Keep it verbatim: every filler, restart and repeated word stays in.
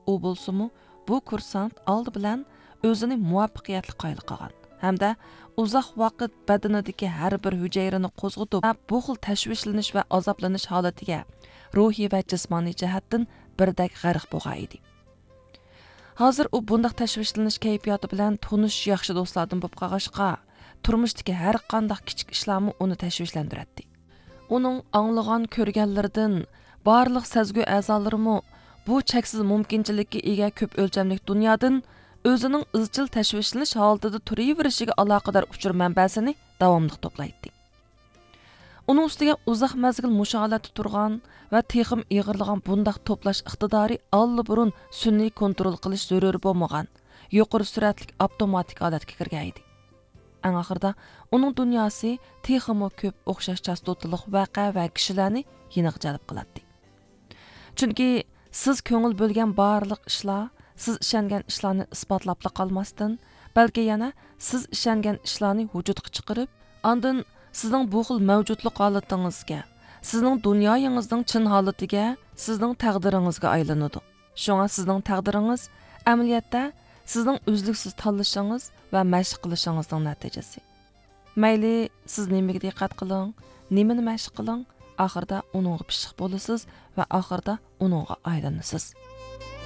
u bo'lsa-mu, bu kursant oldi bilan o'zini muvaffaqiyatli qoyil qilgan hamda uzoq vaqt badanidagi har bir hujayrani qo'zg'atib, bu xil tashvishlanish va azoblanish holatiga ruhiy va jismoniy jihatdan birdek g'arq bo'lgan edi. Hozir u bundaq tashvishlanish kayfiyati bilan tunish yaxshi do'stlardan bo'lib qolg'ashqa, turmushdagi har qanday kichik ishlarni uni tashvishlantiradi. Uning anglagan ko'rganlaridan barliq sezgu a'zolarimi bu cheksiz mumkinchilikka ega ko'p o'lchamli dunyodan o'zining izchil tashvishlanish holatida turaverishiga aloqador uchur manbasini davomli to'playdi. Uning ustiga uzoq mazgil mushohalatda turgan va texim ig'irlagan bundaq to'plash iqtidori allburun sun'iy kontrol qilish zarur bo'lmagan, yuqori suratli avtomatik holatga kirgan edi. Eng oxirida uning dunyosi teximi ko'p o'xshash chastotaliq voqea va kishilarni yiniq jalb qiladi. Chunki siz ko'ngil bo'lgan barliq ishlar, siz ishongan ishlarni isbotlab qolmasdan, balki yana siz ishongan ishlarni vujudga chiqarib, ondan sizning bu xil mavjudlik holatingizga, sizning dunyoyingizning chin holatiga, sizning taqdiringizga aylanadi. Shunga sizning taqdiringiz amaliyotda sizning uzluksiz tanlashingiz va mashq qilishingizning natijasi. Mayli siz nimaga diqqat qiling, nimani mashq qiling, oxirida uningga pishiq bo'lasiz va oxirida uningga aylanasiz.